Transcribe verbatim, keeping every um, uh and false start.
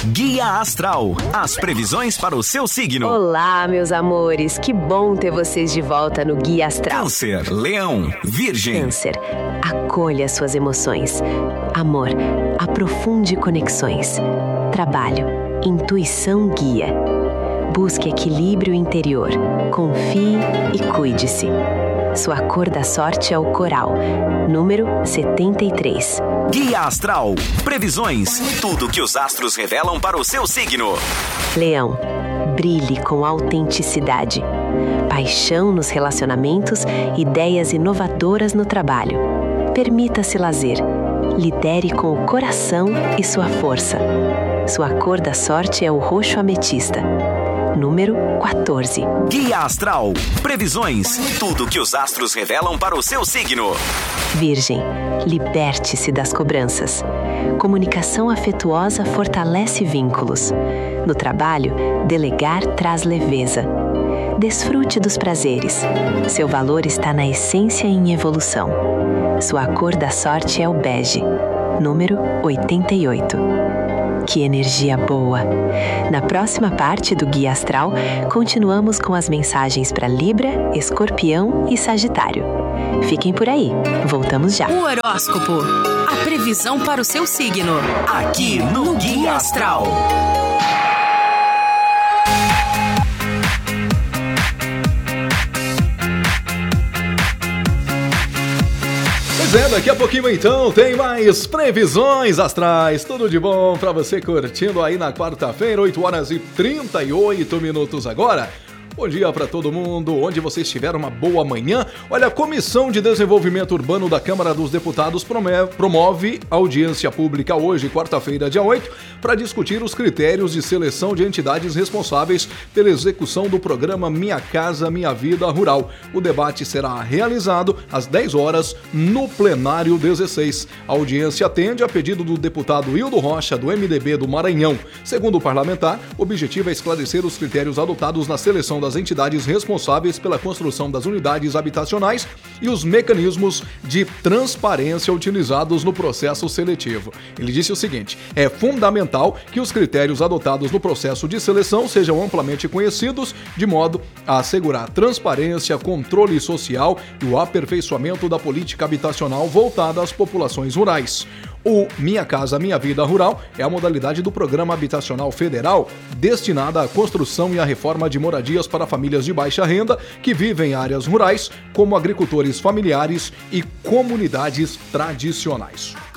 Guia Astral, as previsões para o seu signo. Olá, meus amores, que bom ter vocês de volta no Guia Astral. Câncer, Leão, Virgem. Câncer, acolha suas emoções. Amor, aprofunde conexões. Trabalho, intuição guia. Busque equilíbrio interior. Confie e cuide-se. Sua cor da sorte é o coral, número setenta e três. Guia Astral, previsões, tudo que os astros revelam para o seu signo. Leão, brilhe com autenticidade. Paixão nos relacionamentos, ideias inovadoras no trabalho. Permita-se lazer. Lidere com o coração e sua força. Sua cor da sorte é o roxo ametista, número quatorze. Guia Astral, previsões, tudo que os astros revelam para o seu signo. Virgem, liberte-se das cobranças. Comunicação afetuosa fortalece vínculos. No trabalho, delegar traz leveza. Desfrute dos prazeres. Seu valor está na essência e em evolução. Sua cor da sorte é o bege, número oitenta e oito. Que energia boa! Na próxima parte do Guia Astral, continuamos com as mensagens para Libra, Escorpião e Sagitário. Fiquem por aí, voltamos já. O horóscopo, a previsão para o seu signo, aqui no Guia Astral. Pois é, daqui a pouquinho então tem mais previsões astrais. Tudo de bom pra você curtindo aí na quarta-feira, oito horas e trinta e oito minutos agora. Bom dia para todo mundo, onde você estiver, uma boa manhã. Olha, a Comissão de Desenvolvimento Urbano da Câmara dos Deputados promove audiência pública hoje, quarta-feira, dia oito, para discutir os critérios de seleção de entidades responsáveis pela execução do programa Minha Casa Minha Vida Rural. O debate será realizado às dez horas no plenário dezesseis. A audiência atende a pedido do deputado Hildo Rocha, do M D B do Maranhão. Segundo o parlamentar, o objetivo é esclarecer os critérios adotados na seleção das entidades responsáveis pela construção das unidades habitacionais e os mecanismos de transparência utilizados no processo seletivo. Ele disse o seguinte: é fundamental que os critérios adotados no processo de seleção sejam amplamente conhecidos, de modo a assegurar transparência, controle social e o aperfeiçoamento da política habitacional voltada às populações rurais. O Minha Casa Minha Vida Rural é a modalidade do Programa Habitacional Federal destinada à construção e à reforma de moradias para famílias de baixa renda que vivem em áreas rurais, como agricultores familiares e comunidades tradicionais.